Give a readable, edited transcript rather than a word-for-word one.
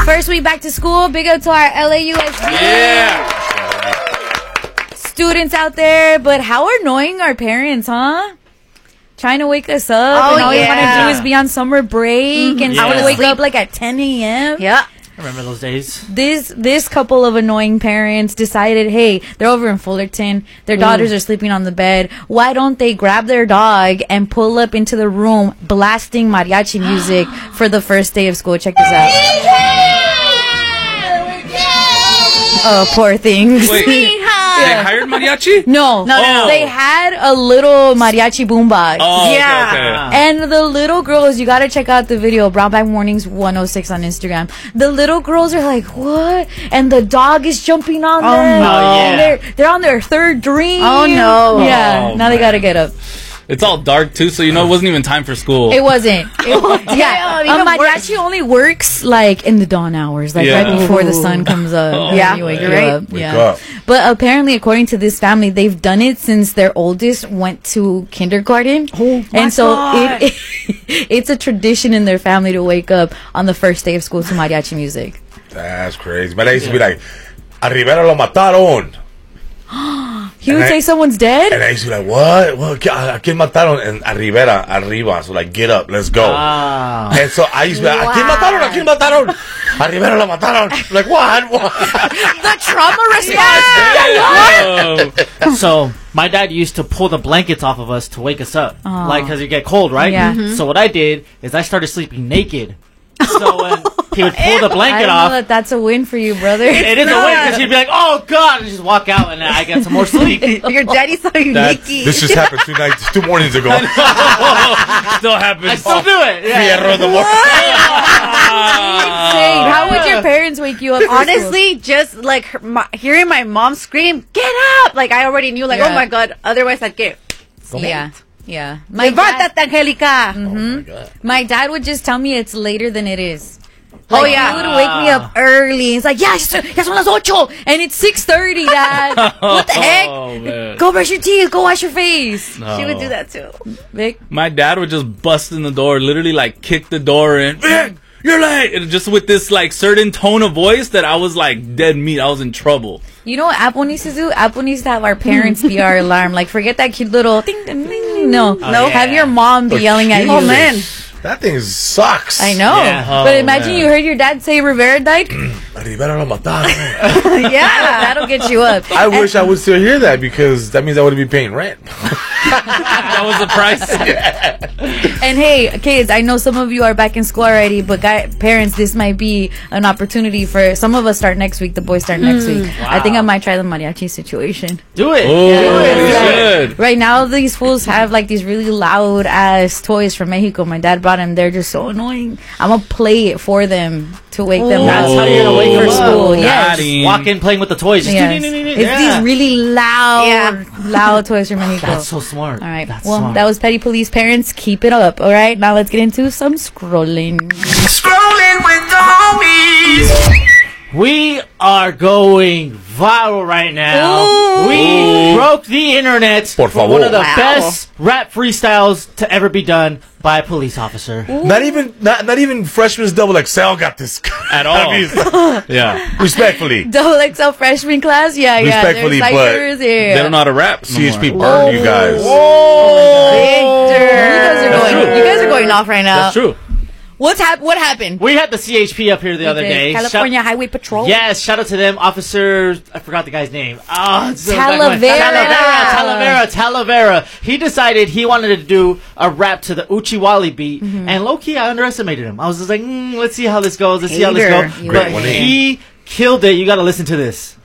First week back to school. Big up to our LAUSD students out there. But how annoying are parents, huh? Trying to wake us up, and all you want to do is be on summer break and still wake up like at 10 a.m. Yeah. I remember those days. This couple of annoying parents decided, hey, they're over in Fullerton. Their daughters are sleeping on the bed. Why don't they grab their dog and pull up into the room blasting mariachi music for the first day of school? Check this out. Oh, poor things. Wait. They hired mariachi? No. They had a little mariachi boombox. Oh, okay. And the little girls, you gotta check out the video, Brown Bag Mornings 106 on Instagram. The little girls are like, what? And the dog is jumping on them. no. And they're on their third drink. Oh, no. Yeah, Oh, now they gotta get up. It's all dark too, so it wasn't even time for school. It wasn't. Mariachi only works like in the dawn hours, like right before the sun comes up. Yeah, you wake you're you right. up. Wake Yeah. up. But apparently, according to this family, they've done it since their oldest went to kindergarten. And so it's a tradition in their family to wake up on the first day of school to mariachi music. That's crazy. But I used to be like, a Rivera lo mataron. He would say someone's dead? And I used to be like, what? ¿A quién mataron? And a Rivera, arriba. So like, get up, let's go. And so I used to be like, ¿a quién mataron? ¿A quién mataron? A Rivera lo mataron. Like, what? The trauma response. So my dad used to pull the blankets off of us to wake us up, like because you get cold, right? Yeah. So what I did is I started sleeping naked. So when he would pull the I blanket don't off, know that that's a win for you, brother. it is a win because he'd be like, "Oh God," and just walk out, and I get some more sleep. Your daddy saw you naked. This just happened 2 mornings ago. Still happens. I still do it. Yeah. Fierro the war. Insane. How would your parents wake you up? for school? Honestly, just like hearing my mom scream, "Get up!" Like I already knew, like, Yeah. oh my God. Otherwise, I'd get sleep. Yeah. My Levántate, Angelica. My dad would just tell me it's later than it is. Oh, Like, yeah. He would wake me up early. He's like, ya son las 8. And it's 6:30, Dad. What the heck? Oh, man. Go brush your teeth. Go wash your face. No. She would do that too. Vic? My dad would just bust in the door, literally like kick the door in. Vic, you're late. And just with this like certain tone of voice that I was like dead meat. I was in trouble. You know what Apple needs to do? Apple needs to have our parents be our alarm. Like, forget that cute little ding, ding, ding. No. yeah. Have your mom be yelling at you. Oh man. That thing sucks. I know. Yeah. But Oh, imagine man. you heard your dad say Rivera died. Rivera lo mataron. Yeah. That'll get you up. I wish I would still hear that because that means I wouldn't be paying rent. That was the price. And hey, kids, I know some of you are back in school already, but parents, this might be an opportunity for some of us start next week. The boys start next week. I think I might try the mariachi situation. Do it. Oh, you Yeah. should. Right now, these fools have like these really loud ass toys from Mexico. My dad brought them. They're just so annoying. I'm gonna play it for them to wake them up. That's how you're gonna wake for them up. school. Yes. Got him. Walk in playing with the toys. Just Yes. It's these really loud toys from Mexico. That's so smart. All right. That's Well, smart. that was Petty Police. Parents, keep it up. All right. Now let's get into some scrolling. Scrolling with the homies. We are going viral right now. We broke the internet Por for one of the favor. best rap freestyles to ever be done by a police officer. Not even freshman's double XL got this At all. I mean, Yeah. respectfully. Double XL freshman class? Yeah, yeah. Respectfully, They're but ciphers, They yeah. don't know how to rap. no CHP more. burned you guys. You guys are going off right now. That's true. What happened? We had the CHP up here the other day. California Highway Patrol? Yes, shout out to them. Officer, I forgot the guy's name. Talavera. He decided he wanted to do a rap to the Uchiwali beat. And low-key, I underestimated him. I was just like, let's see how this goes. Let's see how this Hater. goes. You But Great. he killed it. You got to listen to this.